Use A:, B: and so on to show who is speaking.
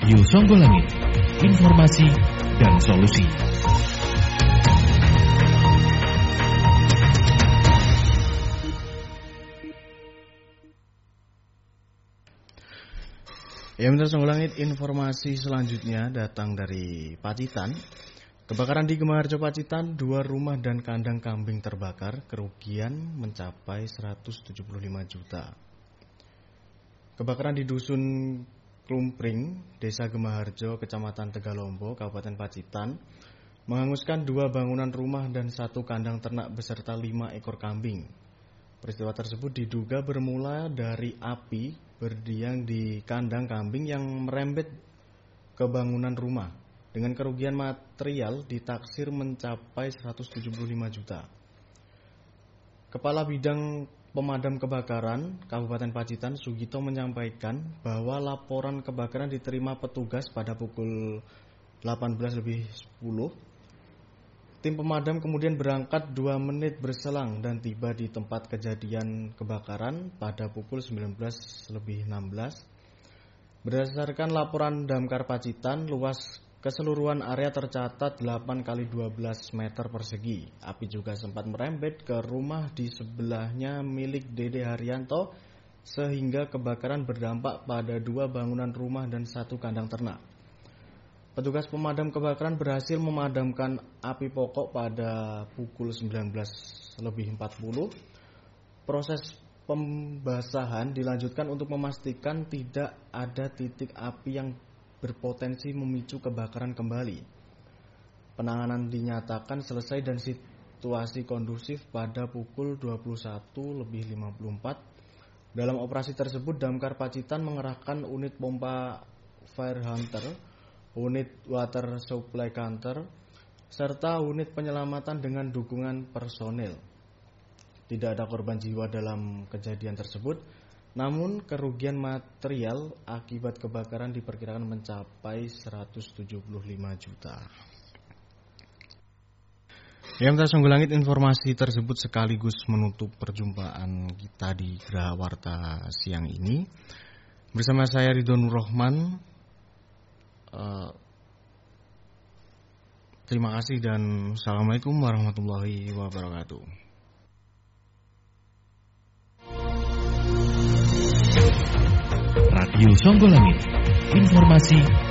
A: Radio Songgolangit, informasi dan solusi.
B: Ya, Mitra Songgolangit, informasi selanjutnya datang dari Pacitan. Kebakaran di Gemaharjo Pacitan, 2 rumah dan kandang kambing terbakar, kerugian mencapai 175 juta. Kebakaran di Dusun Klumpring, Desa Gemaharjo, Kecamatan Tegalombo, Kabupaten Pacitan, menghanguskan 2 bangunan rumah dan 1 kandang ternak beserta 5 ekor kambing. Peristiwa tersebut diduga bermula dari api berdiam di kandang kambing yang merembet ke bangunan rumah dengan kerugian material ditaksir mencapai 175 juta. Kepala Bidang Pemadam Kebakaran Kabupaten Pacitan, Sugito, menyampaikan bahwa laporan kebakaran diterima petugas pada pukul 18.10. Tim pemadam kemudian berangkat 2 menit berselang dan tiba di tempat kejadian kebakaran pada pukul 19.16. Berdasarkan laporan Damkar Pacitan, luas keseluruhan area tercatat 8 x 12 meter persegi. Api juga sempat merembet ke rumah di sebelahnya milik Dede Haryanto sehingga kebakaran berdampak pada 2 bangunan rumah dan 1 kandang ternak. Petugas pemadam kebakaran berhasil memadamkan api pokok pada pukul 19.40. Proses pembasahan dilanjutkan untuk memastikan tidak ada titik api yang berpotensi memicu kebakaran kembali. Penanganan dinyatakan selesai dan situasi kondusif pada pukul 21.54. Dalam operasi tersebut, Damkar Pacitan mengerahkan unit pompa Fire Hunter, unit Water Supply Counter, serta unit penyelamatan dengan dukungan personel. Tidak ada korban jiwa dalam kejadian tersebut, namun kerugian material akibat kebakaran diperkirakan mencapai 175 juta. Ya, Mitra Songgolangit, informasi tersebut sekaligus menutup perjumpaan kita di Geraha Warta siang ini. Bersama saya Ridho Nur Rahman. Terima kasih dan Assalamualaikum warahmatullahi wabarakatuh.
A: Radio Songgolangit, informasi